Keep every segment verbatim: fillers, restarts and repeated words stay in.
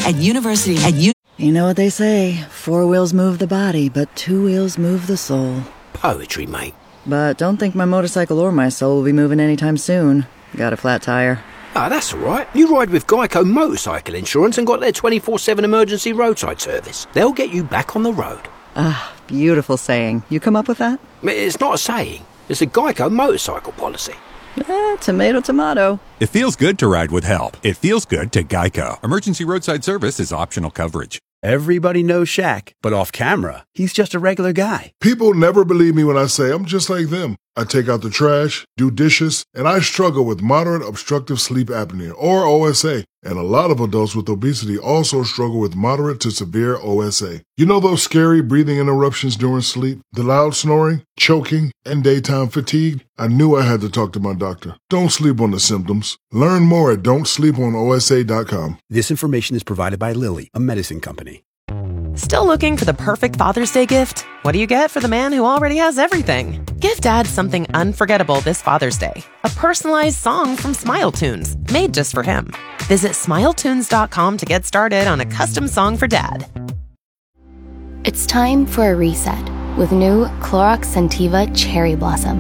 At University, at U- You know what they say, four wheels move the body, but two wheels move the soul. Poetry, mate. But don't think my motorcycle or my soul will be moving anytime soon. Got a flat tire. Ah, that's all right. You ride with Geico Motorcycle Insurance and got their twenty-four seven emergency roadside service. They'll get you back on the road. Ah, beautiful saying. You come up with that? It's not a saying. It's a Geico motorcycle policy. Eh, tomato, tomato. It feels good to ride with help. It feels good to Geico. Emergency roadside service is optional coverage. Everybody knows Shaq, but off camera, he's just a regular guy. People never believe me when I say I'm just like them. I take out the trash, do dishes, and I struggle with moderate obstructive sleep apnea, or O S A. And a lot of adults with obesity also struggle with moderate to severe O S A. You know those scary breathing interruptions during sleep, the loud snoring, choking, and daytime fatigue? I knew I had to talk to my doctor. Don't sleep on the symptoms. Learn more at don't sleep on O S A dot com. This information is provided by Lilly, a medicine company. Still looking for the perfect Father's Day gift? What do you get for the man who already has everything? Give Dad something unforgettable this Father's Day. A personalized song from Smile Tunes, made just for him. Visit smile tunes dot com to get started on a custom song for Dad. It's time for a reset with new Clorox Scentiva Cherry Blossom.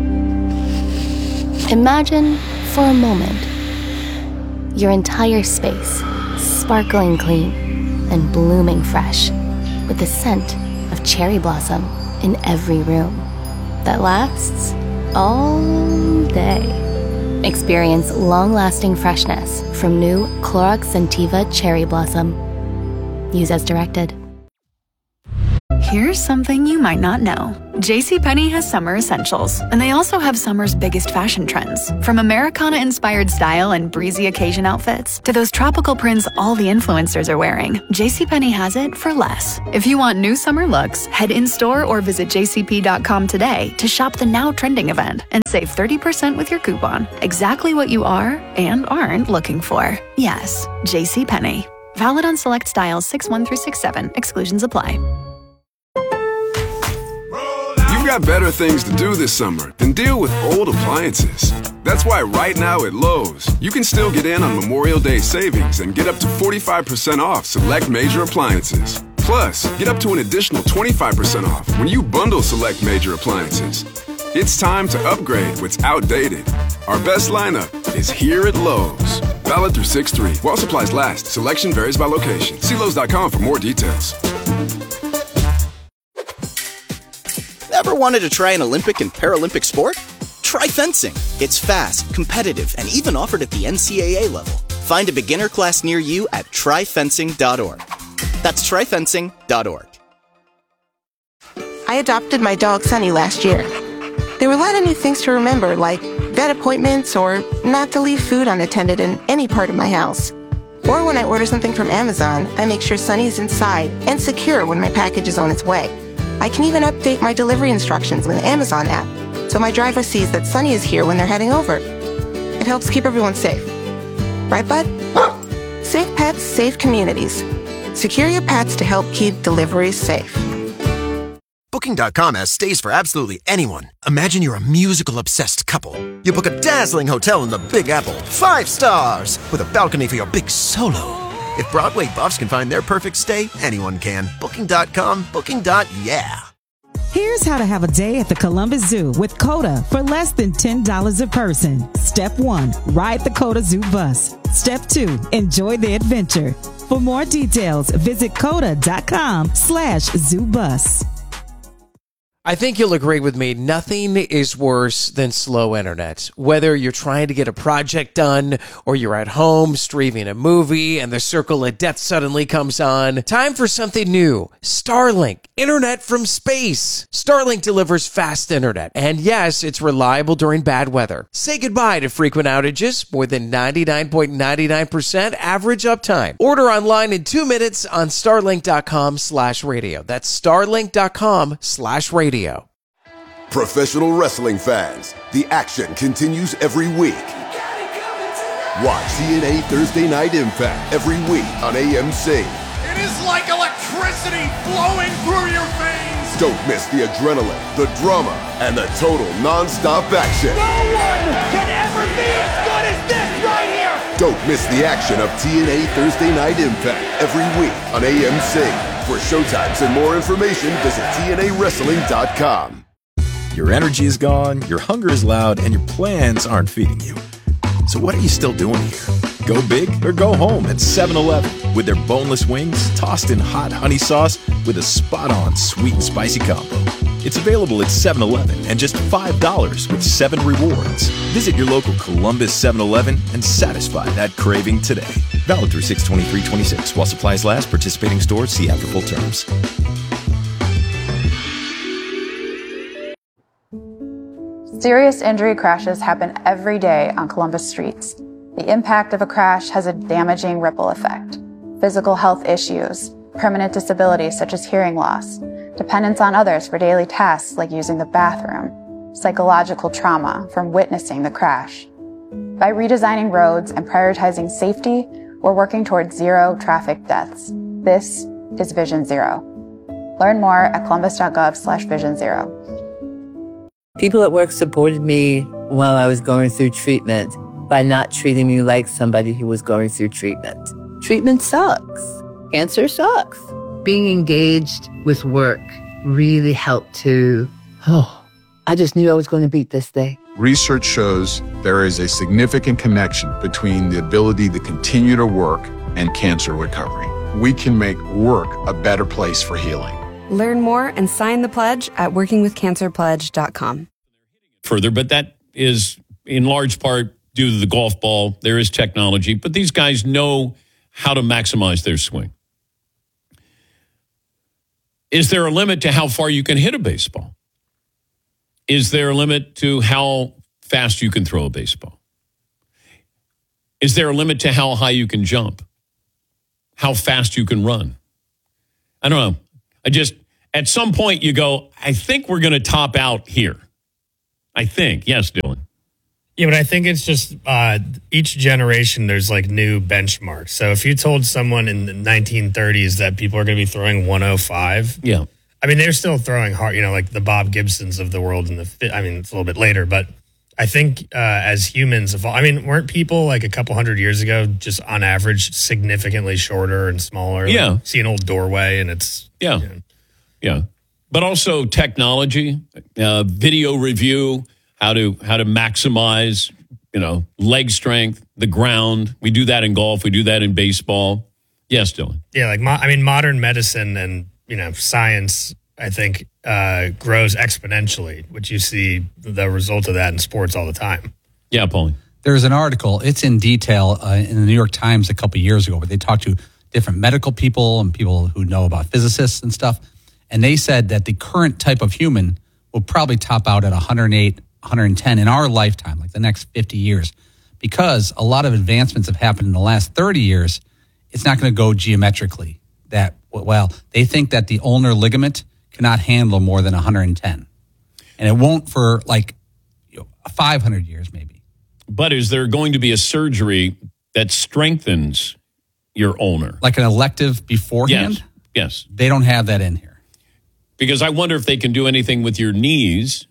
Imagine, for a moment, your entire space sparkling clean and blooming fresh with the scent of cherry blossom in every room that lasts all day. Experience long-lasting freshness from new Clorox Scentiva Cherry Blossom. Use as directed. Here's something you might not know. JCPenney has summer essentials, and they also have summer's biggest fashion trends. From Americana-inspired style and breezy occasion outfits to those tropical prints all the influencers are wearing, JCPenney has it for less. If you want new summer looks, head in-store or visit j c p dot com today to shop the now trending event and save thirty percent with your coupon. Exactly what you are and aren't looking for. Yes, JCPenney. Valid on select styles six one through six seven. Exclusions apply. You've got better things to do this summer than deal with old appliances. That's why right now at Lowe's, you can still get in on Memorial Day savings and get up to forty-five percent off select major appliances. Plus, get up to an additional twenty-five percent off when you bundle select major appliances. It's time to upgrade what's outdated. Our best lineup is here at Lowe's. Valid through six three. While supplies last, selection varies by location. See Lowe's dot com for more details. Ever wanted to try an Olympic and Paralympic sport? Try fencing. It's fast, competitive, and even offered at the N C A A level. Find a beginner class near you at try fencing dot org. That's try fencing dot org. I adopted my dog Sunny last year. There were a lot of new things to remember, like vet appointments or not to leave food unattended in any part of my house. Or when I order something from Amazon, I make sure Sunny is inside and secure when my package is on its way. I can even update my delivery instructions with the Amazon app, so my driver sees that Sunny is here when they're heading over. It helps keep everyone safe. Right, bud? Safe pets, safe communities. Secure your pets to help keep deliveries safe. Booking dot com has stays for absolutely anyone. Imagine you're a musical-obsessed couple. You book a dazzling hotel in the Big Apple, five stars, with a balcony for your big solo. If Broadway buffs can find their perfect stay, anyone can. Booking dot com, booking. Yeah. Here's how to have a day at the Columbus Zoo with COTA for less than ten dollars a person. Step one, ride the COTA Zoo bus. Step two, enjoy the adventure. For more details, visit COTA dot com slash zoo bus. I think you'll agree with me, nothing is worse than slow internet. Whether you're trying to get a project done or you're at home streaming a movie and the circle of death suddenly comes on, time for something new. Starlink, internet from space. Starlink delivers fast internet, and yes, it's reliable during bad weather. Say goodbye to frequent outages, more than ninety-nine point nine nine percent average uptime. Order online in two minutes on starlink dot com slash radio. That's starlink dot com slash radio. Professional wrestling fans, the action continues every week. Watch C N A Thursday Night Impact every week on A M C. It is like electricity flowing through your veins. Don't miss the adrenaline, the drama, and the total non-stop action. No one can ever be as good as this right here. Don't miss the action of T N A Thursday Night Impact every week on A M C. For showtimes and more information, visit T N A wrestling dot com. Your energy is gone, your hunger is loud, and your plans aren't feeding you. So what are you still doing here? Go big or go home at seven eleven with their boneless wings tossed in hot honey sauce with a spot-on sweet and spicy combo. It's available at seven eleven and just five dollars with seven rewards. Visit your local Columbus seven eleven and satisfy that craving today. Valid through six twenty-three twenty-six. While supplies last, participating stores, see after full terms. Serious injury crashes happen every day on Columbus streets. The impact of a crash has a damaging ripple effect. Physical health issues, permanent disabilities such as hearing loss, dependence on others for daily tasks like using the bathroom, psychological trauma from witnessing the crash. By redesigning roads and prioritizing safety, we're working towards zero traffic deaths. This is Vision Zero. Learn more at columbus.gov slash vision zero. People at work supported me while I was going through treatment by not treating me like somebody who was going through treatment. Treatment sucks. Cancer sucks. Being engaged with work really helped to, oh, I just knew I was going to beat this thing. Research shows there is a significant connection between the ability to continue to work and cancer recovery. We can make work a better place for healing. Learn more and sign the pledge at working with cancer pledge dot com. Further, but that is in large part due to the golf ball. There is technology, but these guys know how to maximize their swing. Is there a limit to how far you can hit a baseball? Is there a limit to how fast you can throw a baseball? Is there a limit to how high you can jump? How fast you can run? I don't know. I just, at some point you go, I think we're going to top out here. I think. Yes, Dylan. Yeah, but I think it's just uh, each generation there's like new benchmarks. So if you told someone in the nineteen thirties that people are going to be throwing one oh five, yeah, I mean they're still throwing hard. You know, like the Bob Gibsons of the world. In the, I mean, it's a little bit later, but I think uh, as humans evolve, I mean, weren't people like a couple hundred years ago just on average significantly shorter and smaller? Yeah, like, see an old doorway and it's yeah, you know. yeah, but also technology, uh, video review. How to how to maximize, you know, leg strength, the ground. We do that in golf. We do that in baseball. Yes, Dylan. Yeah, like mo- I mean, modern medicine and you know science, I think, uh, grows exponentially. Which you see the result of that in sports all the time. Yeah, Paulie. There's an article. It's in detail uh, in the New York Times a couple of years ago, where they talked to different medical people and people who know about physicists and stuff, and they said that the current type of human will probably top out at one hundred eight. one hundred ten in our lifetime, like the next fifty years, because a lot of advancements have happened in the last thirty years. It's not going to go geometrically that well. They think that the ulnar ligament cannot handle more than one hundred ten, and it won't for like you know, five hundred years maybe. But is there going to be a surgery that strengthens your ulnar? Like an elective beforehand? Yes, yes. They don't have that in here. Because I wonder if they can do anything with your knees.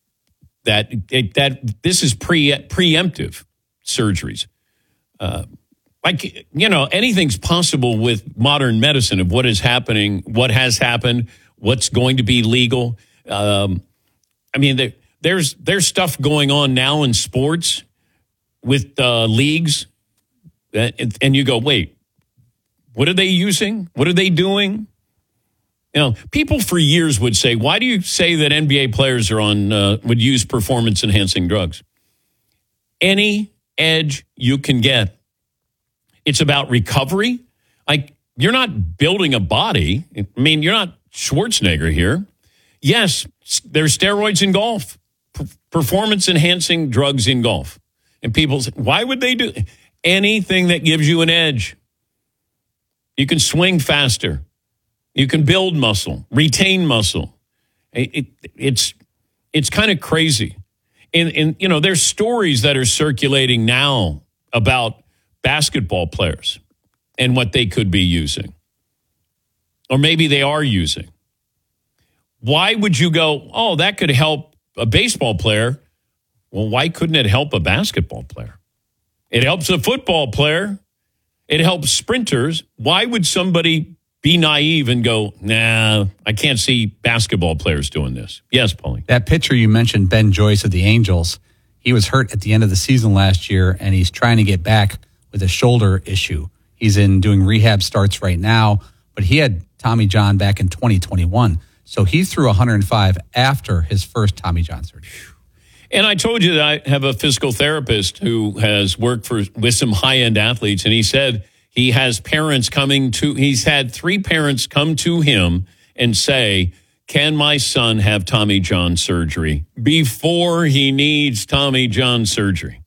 That it, that this is pre preemptive surgeries, uh, like you know anything's possible with modern medicine of what is happening, what has happened, what's going to be legal. Um, I mean, there, there's there's stuff going on now in sports with uh, leagues, and, and you go, wait, what are they using? What are they doing? You know, people for years would say, why do you say that N B A players are on uh, would use performance-enhancing drugs? Any edge you can get. It's about recovery. Like, you're not building a body. I mean, you're not Schwarzenegger here. Yes, there's steroids in golf, P- performance-enhancing drugs in golf. And people say, why would they do anything that gives you an edge? You can swing faster. You can build muscle, retain muscle. It, it, it's it's kind of crazy. And, and, you know, there's stories that are circulating now about basketball players and what they could be using. Or maybe they are using. Why would you go, oh, that could help a baseball player? Well, why couldn't it help a basketball player? It helps a football player. It helps sprinters. Why would somebody be naive and go, nah, I can't see basketball players doing this? Yes, Paulie. That pitcher you mentioned, Ben Joyce of the Angels, he was hurt at the end of the season last year, and he's trying to get back with a shoulder issue. He's in doing rehab starts right now, but he had Tommy John back in twenty twenty-one. So he threw one hundred five after his first Tommy John surgery. And I told you that I have a physical therapist who has worked for with some high-end athletes, and he said he has parents coming to, he's had three parents come to him and say, can my son have Tommy John surgery before he needs Tommy John surgery?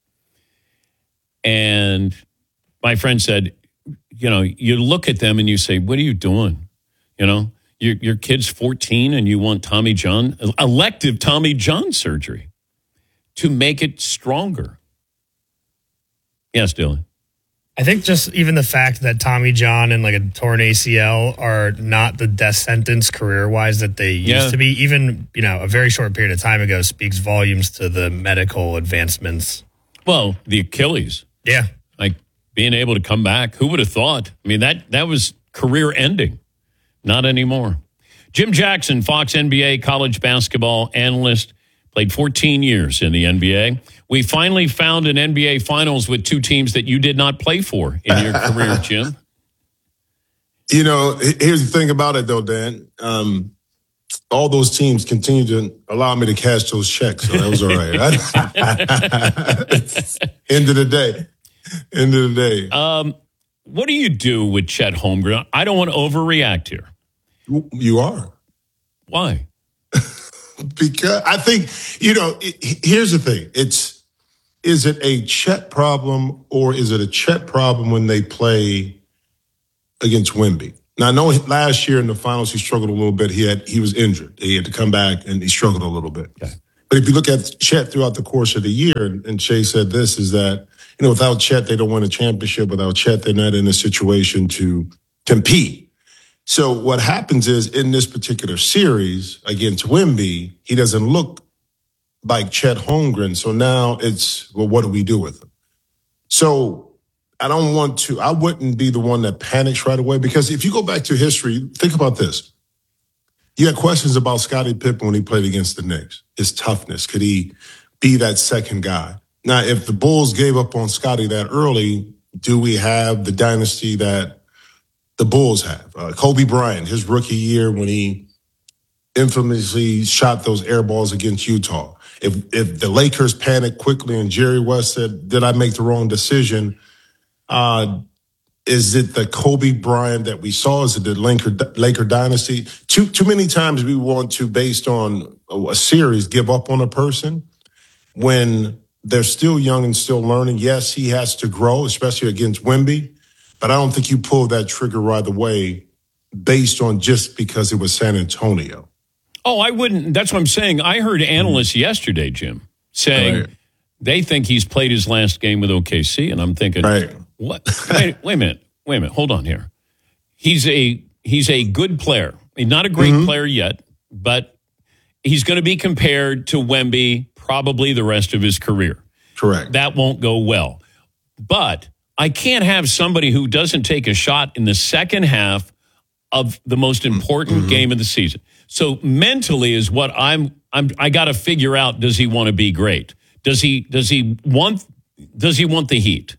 And my friend said, you know, you look at them and you say, what are you doing? You know, your, your kid's fourteen and you want Tommy John, elective Tommy John surgery to make it stronger. Yes, Dylan. I think just even the fact that Tommy John and like a torn A C L are not the death sentence career-wise that they used Yeah. to be, even, you know, a very short period of time ago, speaks volumes to the medical advancements. Well, the Achilles. Yeah. Like being able to come back. Who would have thought? I mean, that, that was career ending. Not anymore. Jim Jackson, Fox N B A college basketball analyst, played fourteen years in the N B A. We finally found an N B A Finals with two teams that you did not play for in your career, Jim. You know, here's the thing about it, though, Dan. Um, all those teams continue to allow me to cash those checks, so that was all right. End of the day. End of the day. Um, what do you do with Chet Holmgren? I don't want to overreact here. You are. Why? Because I think, you know, it, here's the thing. It's, is it a Chet problem or is it a Chet problem when they play against Wemby? Now, I know last year in the finals, he struggled a little bit. He had, he was injured. He had to come back and he struggled a little bit. Okay. But if you look at Chet throughout the course of the year, and Shea said this, is that, you know, without Chet, they don't win a championship. Without Chet, they're not in a situation to compete. So what happens is in this particular series against Wemby, he doesn't look like Chet Holmgren. So now it's, well, what do we do with him? So I don't want to, I wouldn't be the one that panics right away, because if you go back to history, think about this. You had questions about Scottie Pippen when he played against the Knicks, his toughness. Could he be that second guy? Now, if the Bulls gave up on Scottie that early, do we have the dynasty that the Bulls have? Uh, Kobe Bryant, his rookie year when he infamously shot those air balls against Utah. If if the Lakers panicked quickly and Jerry West said, did I make the wrong decision? Uh, is it the Kobe Bryant that we saw? Is it the Laker, Laker dynasty? Too, too many times we want to, based on a, a series, give up on a person when they're still young and still learning. Yes, he has to grow, especially against Wemby. But I don't think you pull that trigger right away based on just because it was San Antonio. Oh, I wouldn't. That's what I'm saying. I heard analysts mm-hmm. yesterday, Jim, saying right. they think he's played his last game with O K C. And I'm thinking, right. what? Wait, wait a minute. Wait a minute. Hold on here. He's a he's a good player. He's not a great mm-hmm. player yet, but he's going to be compared to Wemby probably the rest of his career. Correct. That won't go well. But I can't have somebody who doesn't take a shot in the second half of the most important mm-hmm. game of the season. So mentally is what I'm I'm I got to figure out, does he want to be great? Does he does he want does he want the heat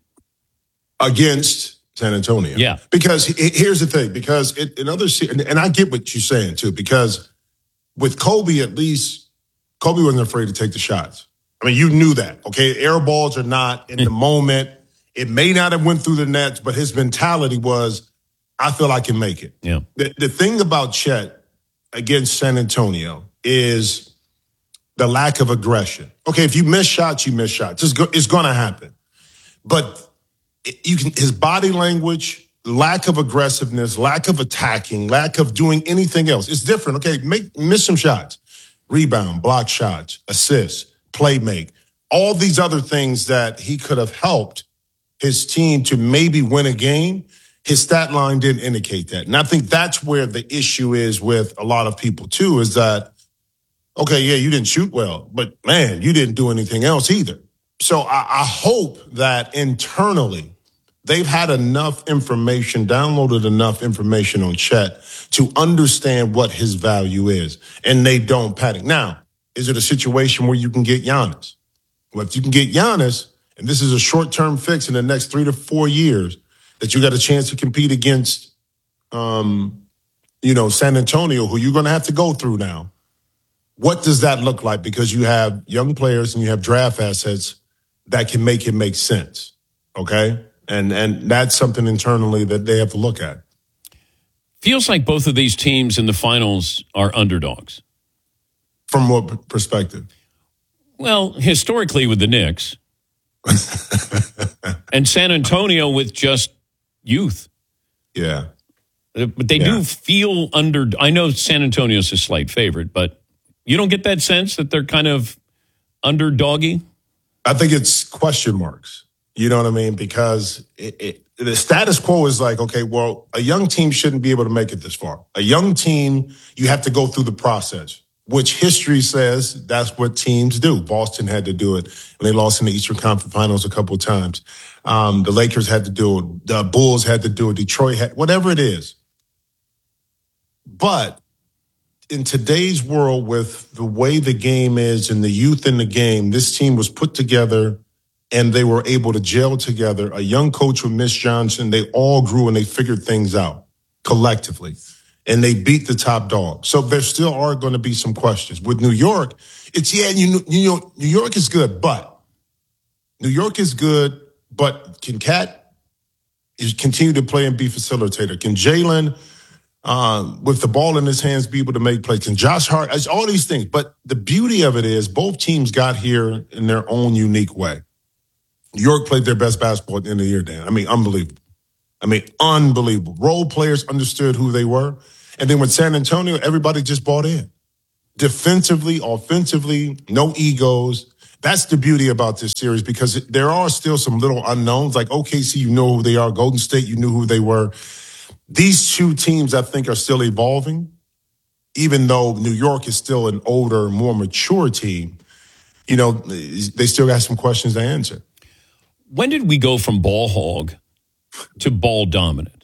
against San Antonio? Yeah. Because here's the thing, because it, in other and I get what you're saying too, because with Kobe, at least Kobe wasn't afraid to take the shots. I mean, you knew that. Okay, air balls are not in the moment. It may not have went through the nets, but his mentality was, I feel I can make it. Yeah. The, the thing about Chet against San Antonio is the lack of aggression. Okay, if you miss shots, you miss shots. It's, go, it's going to happen. But it, you can his body language, lack of aggressiveness, lack of attacking, lack of doing anything else. It's different. Okay, make miss some shots. Rebound, block shots, assist, play make. All these other things that he could have helped his team to maybe win a game, his stat line didn't indicate that. And I think that's where the issue is with a lot of people too, is that, okay, yeah, you didn't shoot well, but man, you didn't do anything else either. so I, I hope that internally they've had enough information, downloaded enough information on Chet to understand what his value is, and they don't panic. Now, is it a situation where you can get Giannis? Well, if you can get Giannis, and this is a short-term fix in the next three to four years, that you got a chance to compete against, um, you know, San Antonio, who you're going to have to go through now. What does that look like? Because you have young players and you have draft assets that can make it make sense, okay? And and that's something internally that they have to look at. Feels like both of these teams in the finals are underdogs. From what perspective? Well, historically with the Knicks. And San Antonio with just youth. Yeah. But they yeah. do feel under. I know San Antonio's a slight favorite, but you don't get that sense that they're kind of underdoggy? I think it's question marks. You know what I mean? Because it, it, the status quo is like, okay, well, a young team shouldn't be able to make it this far. A young team, you have to go through the process, which history says that's what teams do. Boston had to do it when they lost in the Eastern Conference Finals a couple of times. Um, the Lakers had to do it. The Bulls had to do it. Detroit had, whatever it is. But in today's world, with the way the game is and the youth in the game, this team was put together and they were able to gel together. A young coach with Mitch Johnson, they all grew and they figured things out collectively. And they beat the top dog. So there still are going to be some questions. With New York, it's, yeah, you, you know, New York is good, but New York is good, but can Cat continue to play and be facilitator? Can Jalen, um, with the ball in his hands, be able to make plays? Can Josh Hart? It's all these things. But the beauty of it is both teams got here in their own unique way. New York played their best basketball at the end of the year, Dan. I mean, unbelievable. I mean, unbelievable. Role players understood who they were. And then with San Antonio, everybody just bought in. Defensively, offensively, no egos. That's the beauty about this series because there are still some little unknowns. Like O K C, you know who they are. Golden State, you knew who they were. These two teams, I think, are still evolving. Even though New York is still an older, more mature team, you know, they still got some questions to answer. When did we go from ball hog to ball dominant?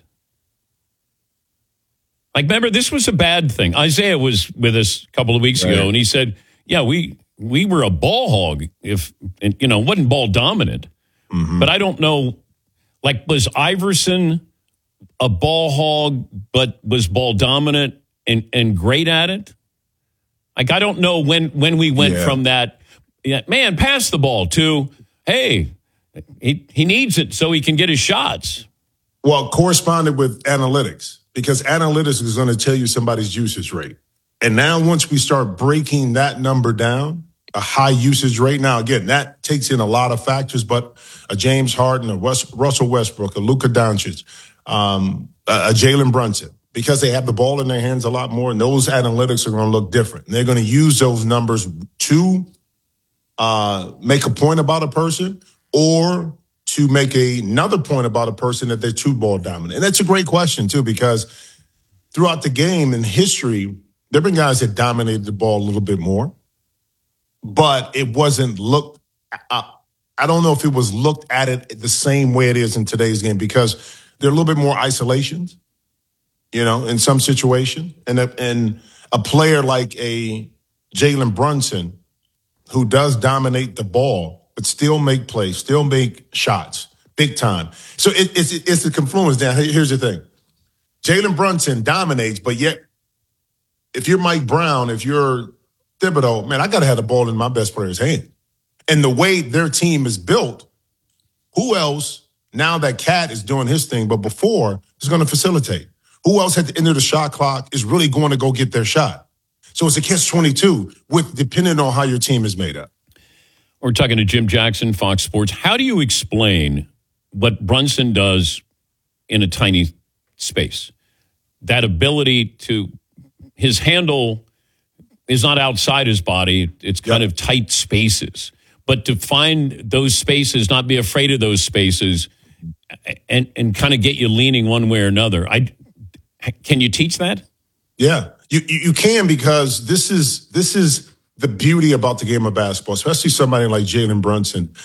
Like, remember, this was a bad thing. Isaiah was with us a couple of weeks right. ago, and he said, yeah, we we were a ball hog if, and, you know, wasn't ball dominant. Mm-hmm. But I don't know, like, was Iverson a ball hog but was ball dominant and, and great at it? Like, I don't know when, when we went yeah. from that, yeah, man, pass the ball to, hey, he he needs it so he can get his shots. Well, corresponded with analytics, because analytics is going to tell you somebody's usage rate. And now once we start breaking that number down, a high usage rate, now again, that takes in a lot of factors, but a James Harden, a West, Russell Westbrook, a Luka Doncic, um, a, a Jalen Brunson, because they have the ball in their hands a lot more, and those analytics are going to look different. And they're going to use those numbers to uh, make a point about a person, or to make a, another point about a person that they're too ball dominant. And that's a great question, too, because throughout the game in history, there have been guys that dominated the ball a little bit more, but it wasn't looked, I, I don't know if it was looked at it the same way it is in today's game, because there are a little bit more isolations, you know, in some situation. And a, and a player like a Jalen Brunson, who does dominate the ball, but still make plays, still make shots, big time. So it, it's it's the confluence. Now, here's the thing. Jalen Brunson dominates, but yet if you're Mike Brown, if you're Thibodeau, man, I got to have the ball in my best player's hand. And the way their team is built, who else, now that Cat is doing his thing, but before, is going to facilitate? Who else at the end of the shot clock is really going to go get their shot? So it's a catch twenty-two, with depending on how your team is made up. We're talking to Jim Jackson, Fox Sports. How do you explain what Brunson does in a tiny space? That ability to, his handle is not outside his body. It's kind yep. of tight spaces. But to find those spaces, not be afraid of those spaces, and, and kind of get you leaning one way or another. I, can you teach that? Yeah, you, you can, because this is this is the beauty about the game of basketball, especially somebody like Jalen Brunson,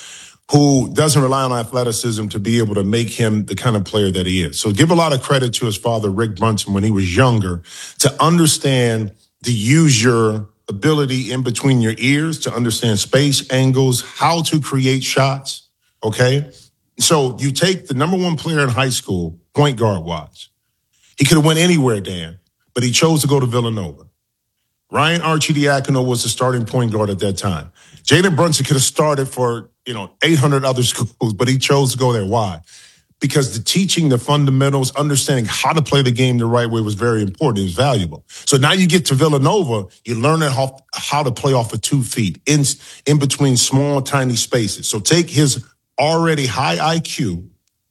who doesn't rely on athleticism to be able to make him the kind of player that he is. So give a lot of credit to his father, Rick Brunson, when he was younger, to understand to use your ability in between your ears to understand space, angles, how to create shots, okay? So you take the number one player in high school, point guard wise. He could have went anywhere, Dan, but he chose to go to Villanova. Ryan Arcidiacono was the starting point guard at that time. Jalen Brunson could have started for, you know, eight hundred other schools, but he chose to go there. Why? Because the teaching, the fundamentals, understanding how to play the game the right way was very important. It was valuable. So now you get to Villanova, you're learning how, how to play off of two feet in, in between small, tiny spaces. So take his already high I Q,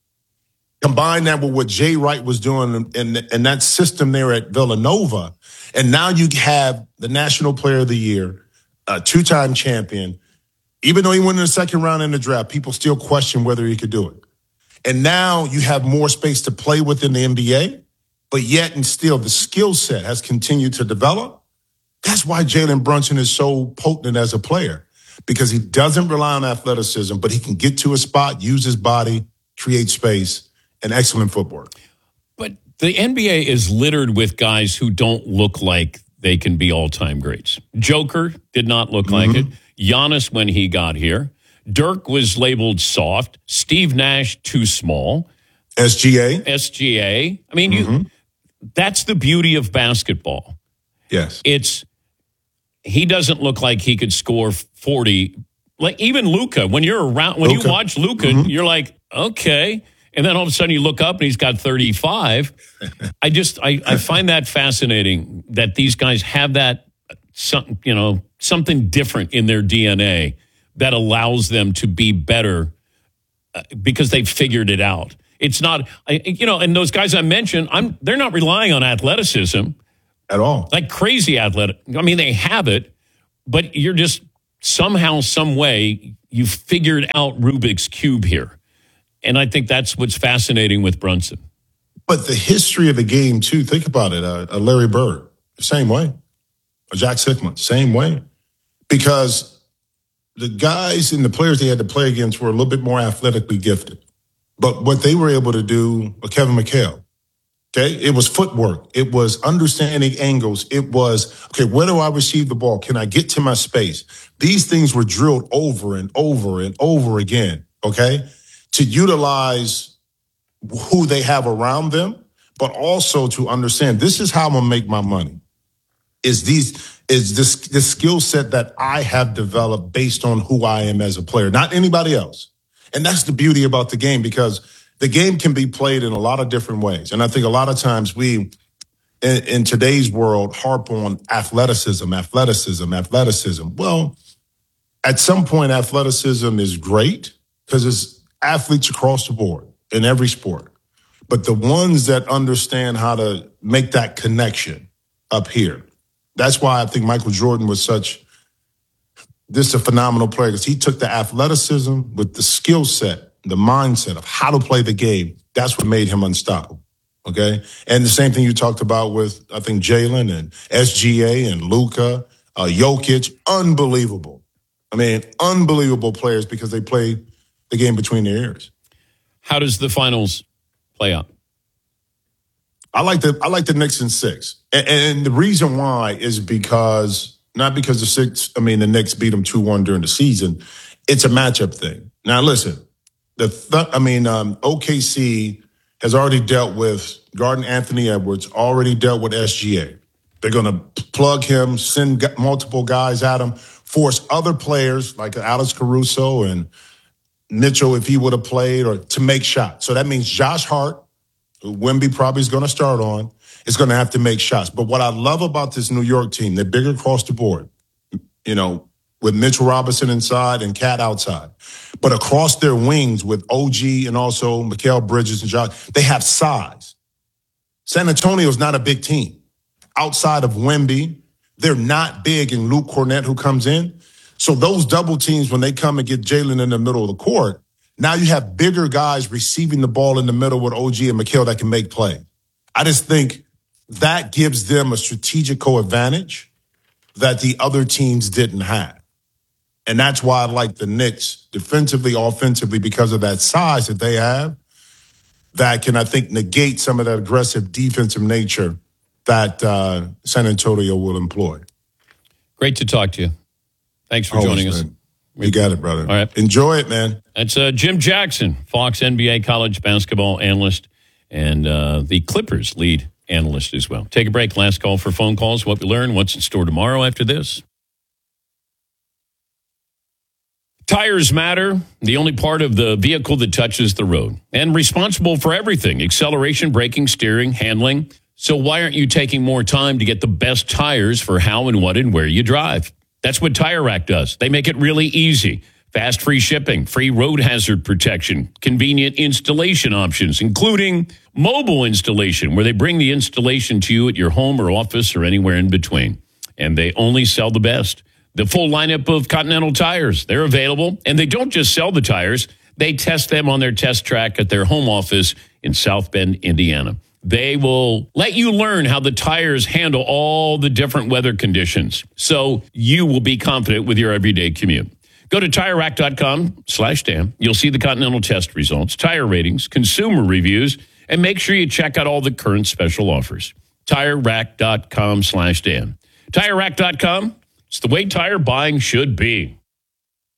combine that with what Jay Wright was doing in, in that system there at Villanova, and now you have the National Player of the Year, a two-time champion. Even though he went in the second round in the draft, people still question whether he could do it. And now you have more space to play with in the N B A, but yet and still the skill set has continued to develop. That's why Jalen Brunson is so potent as a player, because he doesn't rely on athleticism, but he can get to a spot, use his body, create space, and excellent footwork. But the N B A is littered with guys who don't look like they can be all-time greats. Joker did not look mm-hmm. like it. Giannis when he got here. Dirk was labeled soft. Steve Nash, too small. S G A. S G A. I mean, mm-hmm. you. That's the beauty of basketball. Yes. It's, he doesn't look like he could score forty. Like even Luka, when you're around, when Luka. you watch Luka, mm-hmm. you're like, okay. And then all of a sudden you look up and he's got thirty-five. I just, I, I find that fascinating that these guys have that, some, you know, something different in their D N A that allows them to be better uh, because they've figured it out. It's not, I, you know, and those guys I mentioned, I'm, they're not relying on athleticism at all. Like crazy athletic. I mean, they have it, but you're just somehow, some way, you figured out Rubik's Cube here. And I think that's what's fascinating with Brunson. But the history of the game, too, think about it. Uh, Larry Bird, the same way. Jack Sikman, same way. Because the guys and the players they had to play against were a little bit more athletically gifted. But what they were able to do, uh, Kevin McHale, okay, it was footwork. It was understanding angles. It was, okay, where do I receive the ball? Can I get to my space? These things were drilled over and over and over again, okay, to utilize who they have around them, but also to understand this is how I'm going to make my money. Is these is this the skill set that I have developed based on who I am as a player, not anybody else. And that's the beauty about the game, because the game can be played in a lot of different ways. And I think a lot of times we, in, in today's world, harp on athleticism, athleticism, athleticism. Well, at some point, athleticism is great because it's athletes across the board in every sport. But the ones that understand how to make that connection up here, that's why I think Michael Jordan was such, this is a phenomenal player, because he took the athleticism with the skill set, the mindset of how to play the game. That's what made him unstoppable, okay? And the same thing you talked about with, I think, Jalen and S G A and Luka, uh, Jokic, unbelievable. I mean, unbelievable players because they play the game between their ears. How does the finals play out? I like the I like the Knicks in six, and, and the reason why is because not because the six. I mean, the Knicks beat them two one during the season. It's a matchup thing. Now, listen, the th- I mean, um, O K C has already dealt with Garden Anthony Edwards. Already dealt with S G A. They're going to plug him, send multiple guys at him, force other players like Alex Caruso and Mitchell, if he would have played, or to make shots. So that means Josh Hart, who Wemby probably is going to start on, is going to have to make shots. But what I love about this New York team, they're bigger across the board, you know, with Mitchell Robinson inside and Cat outside. But across their wings with O G and also Mikal Bridges and Josh, they have size. San Antonio's not a big team. Outside of Wemby, they're not big, and Luke Cornett, who comes in. So those double teams, when they come and get Jalen in the middle of the court, now you have bigger guys receiving the ball in the middle with O G and Mikal that can make play. I just think that gives them a strategical advantage that the other teams didn't have. And that's why I like the Knicks defensively, offensively, because of that size that they have that can, I think, negate some of that aggressive defensive nature that uh, San Antonio will employ. Great to talk to you. Thanks for Always, joining us. Man. You got it, brother. All right. Enjoy it, man. That's uh, Jim Jackson, Fox N B A college basketball analyst and uh, the Clippers lead analyst as well. Take a break. Last call for phone calls. What we learn, what's in store tomorrow after this. Tires matter, the only part of the vehicle that touches the road, and responsible for everything, acceleration, braking, steering, handling. So why aren't you taking more time to get the best tires for how and what and where you drive? That's what Tire Rack does. They make it really easy. Fast free shipping, free road hazard protection, convenient installation options, including mobile installation, where they bring the installation to you at your home or office or anywhere in between. And they only sell the best. The full lineup of Continental tires, they're available. And they don't just sell the tires, they test them on their test track at their home office in South Bend, Indiana. They will let you learn how the tires handle all the different weather conditions, so you will be confident with your everyday commute. Go to Tire Rack dot com slash Dan. You'll see the Continental test results, tire ratings, consumer reviews, and make sure you check out all the current special offers. Tire Rack dot com slash Dan. Tire Rack dot com. It's the way tire buying should be.